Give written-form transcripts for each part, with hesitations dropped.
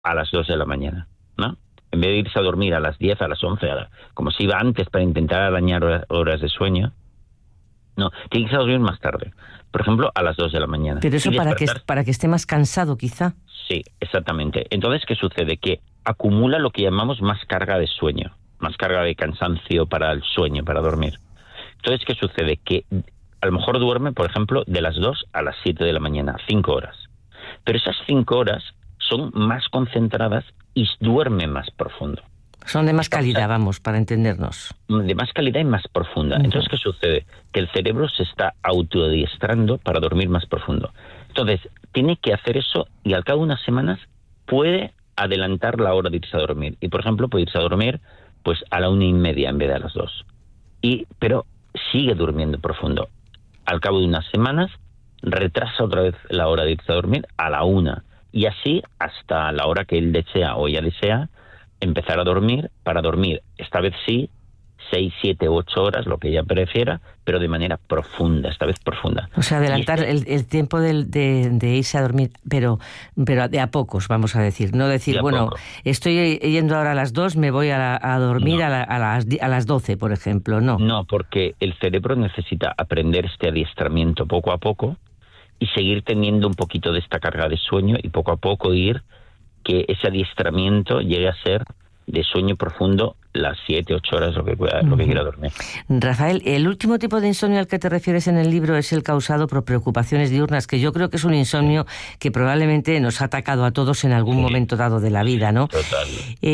a las 2 de la mañana, ¿no? En vez de irse a dormir a las 10, a las 11, como si iba antes para intentar arañar horas de sueño, no, tiene que irse a dormir más tarde. Por ejemplo, a las 2 de la mañana. Pero eso Y para que esté más cansado, quizá. Sí, exactamente. Entonces, ¿qué sucede? Que acumula lo que llamamos más carga de sueño, más carga de cansancio para el sueño, para dormir. Entonces, ¿qué sucede? Que a lo mejor duerme, por ejemplo, de las 2 a las 7 de la mañana, 5 horas. Pero esas 5 horas son más concentradas y duerme más profundo. Son de más calidad, vamos, para entendernos. De más calidad y más profunda. Entonces, ¿qué sucede? Que el cerebro se está autoadiestrando para dormir más profundo. Entonces, tiene que hacer eso y al cabo de unas semanas puede adelantar la hora de irse a dormir. Y, por ejemplo, puede irse a dormir pues a la 1:30 en vez de a las 2. Pero sigue durmiendo profundo. Al cabo de unas semanas, retrasa otra vez la hora de irse a dormir a la 1. Y así hasta la hora que él desea o ella desea, empezar a dormir, para dormir, esta vez sí, 6, 7, 8 horas, lo que ella prefiera, pero de manera profunda, esta vez profunda. O sea, adelantar el tiempo de irse a dormir, pero de a pocos, vamos a decir. No decir, bueno, estoy yendo ahora a las 2, me voy a dormir no. a las 12, por ejemplo, no. No, porque el cerebro necesita aprender este adiestramiento poco a poco y seguir teniendo un poquito de esta carga de sueño y poco a poco ir que ese adiestramiento llegue a ser de sueño profundo las 7, 8 horas, lo que quiera dormir. Rafael, el último tipo de insomnio al que te refieres en el libro es el causado por preocupaciones diurnas, que yo creo que es un insomnio que probablemente nos ha atacado a todos en algún momento dado de la vida, ¿no? Total.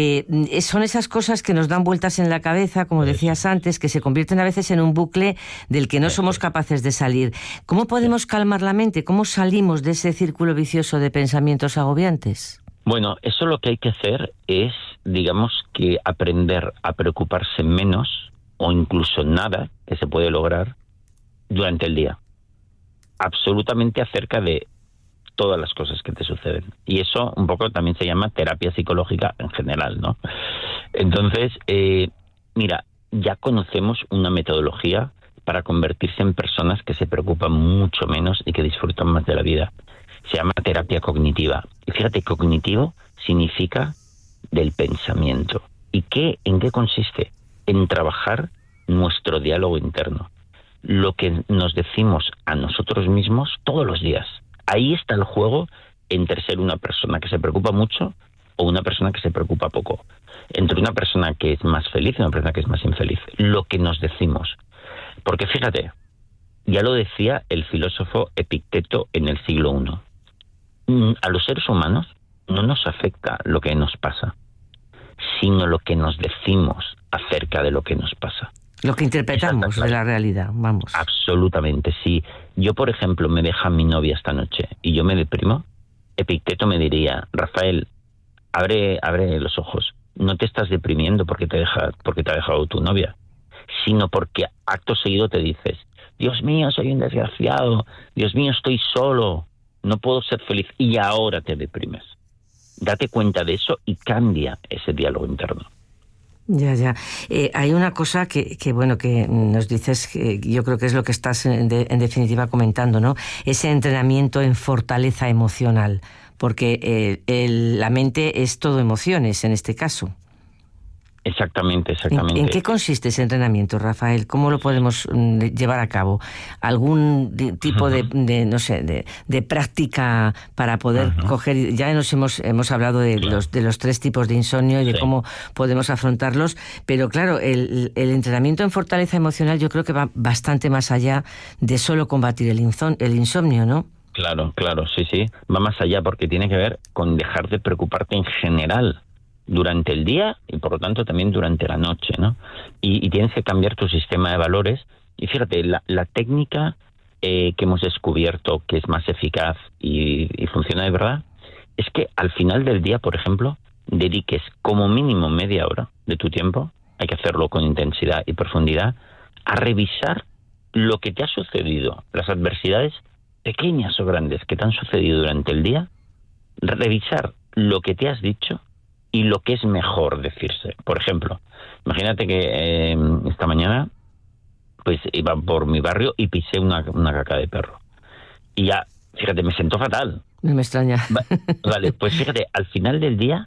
Son esas cosas que nos dan vueltas en la cabeza, como decías antes, que se convierten a veces en un bucle del que no somos capaces de salir. ¿Cómo podemos calmar la mente? ¿Cómo salimos de ese círculo vicioso de pensamientos agobiantes? Bueno, eso lo que hay que hacer es, digamos, que aprender a preocuparse menos o incluso nada, que se puede lograr durante el día. Absolutamente acerca de todas las cosas que te suceden. Y eso un poco también se llama terapia psicológica en general, ¿no? Entonces, mira, ya conocemos una metodología para convertirse en personas que se preocupan mucho menos y que disfrutan más de la vida. Se llama terapia cognitiva. Y fíjate, cognitivo significa del pensamiento. ¿Y en qué consiste? En trabajar nuestro diálogo interno. Lo que nos decimos a nosotros mismos todos los días. Ahí está el juego entre ser una persona que se preocupa mucho o una persona que se preocupa poco. Entre una persona que es más feliz y una persona que es más infeliz. Lo que nos decimos. Porque fíjate, ya lo decía el filósofo Epicteto en el siglo I. A los seres humanos no nos afecta lo que nos pasa, sino lo que nos decimos acerca de lo que nos pasa. Lo que interpretamos de la realidad, vamos. Absolutamente, si yo, por ejemplo, me deja mi novia esta noche y yo me deprimo, Epicteto me diría, Rafael, abre los ojos, no te estás deprimiendo porque te ha dejado tu novia, sino porque acto seguido te dices, Dios mío, soy un desgraciado, Dios mío, estoy solo, no puedo ser feliz, y ahora te deprimes. Date cuenta de eso y cambia ese diálogo interno. Ya. Hay una cosa que nos dices, que yo creo que es lo que estás en definitiva comentando, ¿no? Ese entrenamiento en fortaleza emocional, porque la mente es todo emociones en este caso. Exactamente. ¿En qué consiste ese entrenamiento, Rafael? ¿Cómo lo podemos llevar a cabo? ¿Algún tipo de práctica para poder coger? Ya hemos hablado de los 3 tipos de insomnio y de cómo podemos afrontarlos, pero claro, el entrenamiento en fortaleza emocional yo creo que va bastante más allá de solo combatir el insomnio, ¿no? Claro, sí. Va más allá porque tiene que ver con dejar de preocuparte en general durante el día y por lo tanto también durante la noche, ¿no? Y tienes que cambiar tu sistema de valores. Y fíjate, la técnica que hemos descubierto que es más eficaz y funciona de verdad es que al final del día, por ejemplo, dediques como mínimo media hora de tu tiempo, hay que hacerlo con intensidad y profundidad, a revisar lo que te ha sucedido, las adversidades pequeñas o grandes que te han sucedido durante el día, revisar lo que te has dicho y lo que es mejor decirse. Por ejemplo, imagínate que esta mañana pues iba por mi barrio y pisé una caca de perro. Y ya, fíjate, me sentó fatal. No me extraña. Vale, pues fíjate, al final del día